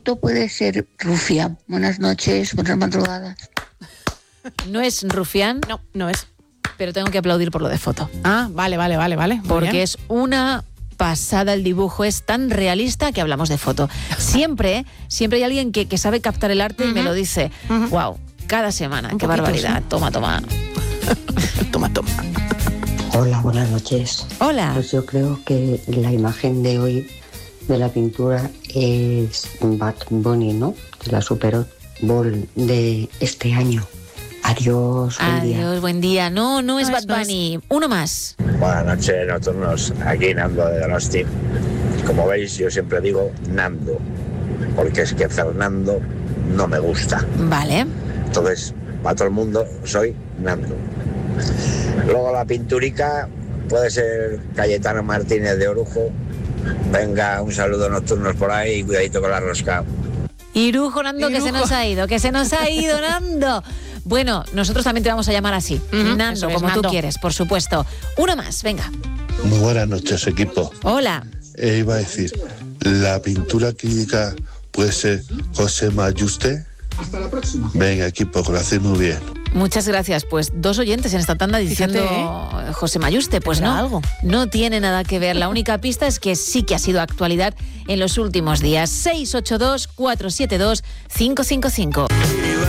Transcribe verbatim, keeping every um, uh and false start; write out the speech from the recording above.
foto puede ser Rufián. Buenas noches, buenas madrugadas. No es Rufián. No, no es. Pero tengo que aplaudir por lo de foto. Ah, vale, vale, vale, vale. Muy Porque bien. es una pasada el dibujo, es tan realista que hablamos de foto. Siempre, siempre hay alguien que, que sabe captar el arte uh-huh. y me lo dice. Uh-huh. Wow, cada semana, Un qué poquito, barbaridad. Sí. Toma, toma. toma, toma. Hola, buenas noches. Hola. Pues yo creo que la imagen de hoy de la pintura es Bad Bunny, ¿no? De la Super Bowl de este año. Adiós, buen Adiós, día. buen día. No, no es no Bad es, no Bunny. Es. Uno más. Buenas noches, nocturnos. Aquí Nando de Donosti. Como veis, yo siempre digo Nando, porque es que Fernando no me gusta. Vale. Entonces, para todo el mundo, soy Nando. Luego la pinturica puede ser Cayetano Martínez de Orujo. Venga, un saludo nocturnos por ahí y cuidadito con la rosca. Irujo, Nando, Irujo. que se nos ha ido, que se nos ha ido, Nando. Bueno, nosotros también te vamos a llamar así. Uh-huh, Nando, como Nando. Tú quieres, por supuesto. Uno más, venga. Muy buenas noches, equipo. Hola. Eh, iba a decir, la pintura clínica puede ser José Mayuste. Hasta la próxima. Venga, equipo, que lo hacéis muy bien. Muchas gracias. Pues dos oyentes en esta tanda diciendo Fíjate, ¿eh? José Mayuste. Pues no, algo. no tiene nada que ver. La única pista es que sí que ha sido actualidad en los últimos días. seis ocho dos, cuatro siete dos, cinco cinco cinco.